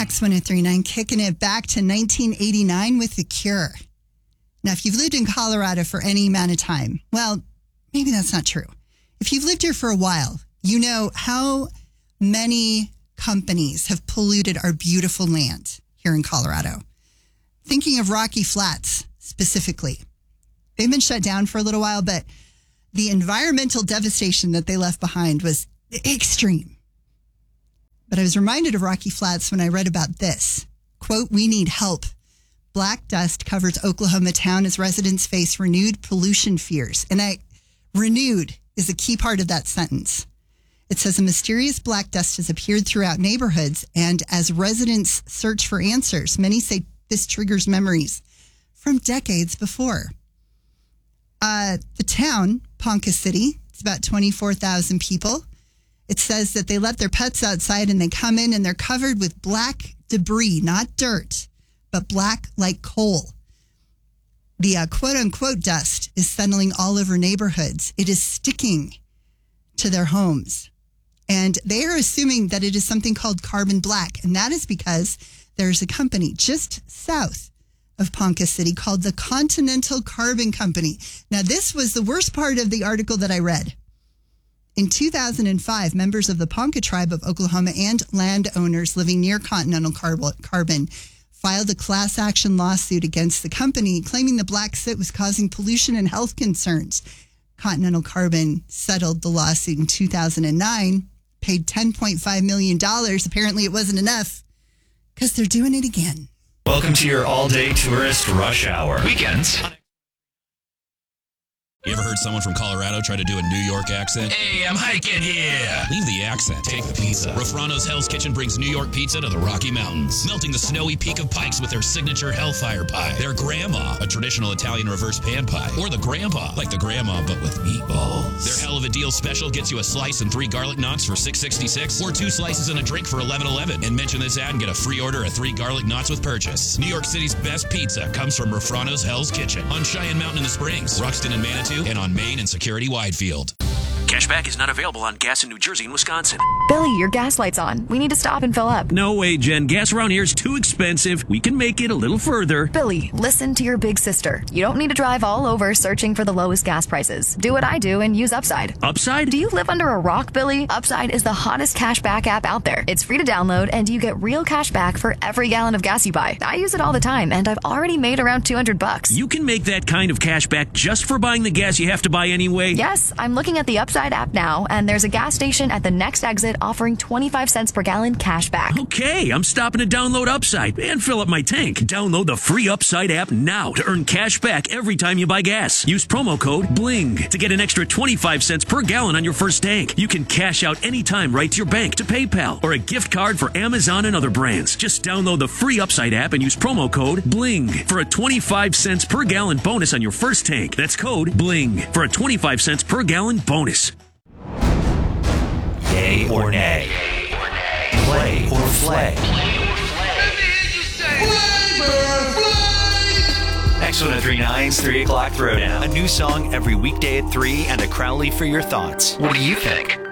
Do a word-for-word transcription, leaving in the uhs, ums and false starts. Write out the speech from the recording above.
X one oh three point nine, kicking it back to nineteen eighty-nine with The Cure. Now, if you've lived in Colorado for any amount of time, well, maybe that's not true. If you've lived here for a while, you know how many companies have polluted our beautiful land here in Colorado. Thinking of Rocky Flats specifically. They've been shut down for a little while, but the environmental devastation that they left behind was extreme. But I was reminded of Rocky Flats when I read about this. Quote, "We need help. Black dust covers Oklahoma town as residents face renewed pollution fears." And I, renewed is a key part of that sentence. It says a mysterious black dust has appeared throughout neighborhoods, and as residents search for answers, many say this triggers memories from decades before. Uh, the town, Ponca City, it's about twenty-four thousand people. It says that they let their pets outside and they come in and they're covered with black debris, not dirt, but black like coal. The uh, quote unquote dust is settling all over neighborhoods. It is sticking to their homes. And they are assuming that it is something called carbon black. And that is because there's a company just south of Ponca City called the Continental Carbon Company. Now, this was the worst part of the article that I read. In two thousand five, members of the Ponca tribe of Oklahoma and landowners living near Continental Carbon filed a class action lawsuit against the company, claiming the black soot was causing pollution and health concerns. Continental Carbon settled the lawsuit in two thousand nine, paid ten point five million dollars. Apparently it wasn't enough because they're doing it again. Welcome to your all-day tourist rush hour. Weekends. You ever heard someone from Colorado try to do a New York accent? Hey, I'm hiking here. Leave the accent. Take the pizza. Rafrano's Hell's Kitchen brings New York pizza to the Rocky Mountains, melting the snowy peak of Pikes with their signature Hellfire Pie, their Grandma, a traditional Italian reverse pan pie, or the Grandpa, like the Grandma but with meatballs. Their Hell of a Deal special gets you a slice and three garlic knots for six sixty-six, or two slices and a drink for eleven eleven. And mention this ad and get a free order of three garlic knots with purchase. New York City's best pizza comes from Rafrano's Hell's Kitchen on Cheyenne Mountain in the Springs, Ruxton and Manitou, and on Main and Security Widefield. Cashback is not available on gas in New Jersey and Wisconsin. Billy, your gas light's on. We need to stop and fill up. No way, Jen. Gas around here is too expensive. We can make it a little further. Billy, listen to your big sister. You don't need to drive all over searching for the lowest gas prices. Do what I do and use Upside. Upside? Do you live under a rock, Billy? Upside is the hottest cashback app out there. It's free to download, and you get real cash back for every gallon of gas you buy. I use it all the time, and I've already made around two hundred bucks. You can make that kind of cash back just for buying the gas you have to buy anyway? Yes, I'm looking at the Upside app now, and there's a gas station at the next exit offering twenty-five cents per gallon cash back. Okay, I'm stopping to download Upside and fill up my tank. Download the free Upside app now to earn cash back every time you buy gas. Use promo code BLING to get an extra twenty-five cents per gallon on your first tank. You can cash out anytime right to your bank, to PayPal, or a gift card for Amazon and other brands. Just download the free Upside app and use promo code BLING for a twenty-five cents per gallon bonus on your first tank. That's code BLING for a twenty-five cents per gallon bonus. Yay or nay? Play or flay? X one oh three point nine's three o'clock Throwdown. A new song every weekday at three and a Crowley for your thoughts. What do you think?